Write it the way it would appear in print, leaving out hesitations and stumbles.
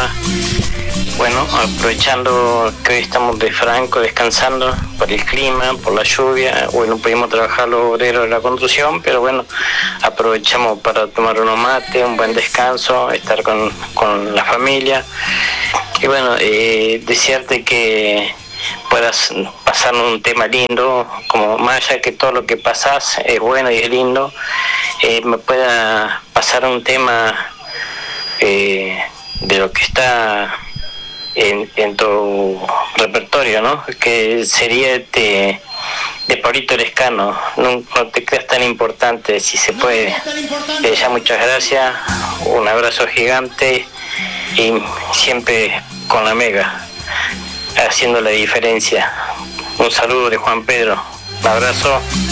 programa. Bueno, aprovechando que hoy estamos de franco, descansando por el clima, por la lluvia. Bueno, pudimos trabajar los obreros de la construcción, pero bueno, aprovechamos para tomar unos mates, un buen descanso, estar con la familia. Y bueno, desearte que puedas pasar un tema lindo, como más allá que todo lo que pasás es bueno y es lindo, me pueda pasar un tema de lo que está en tu repertorio, ¿no? Que sería de Pablito Lescano, no te creas tan importante, si se puede. Ya muchas gracias, un abrazo gigante y siempre con la Mega, haciendo la diferencia. Un saludo de Juan Pedro, un abrazo.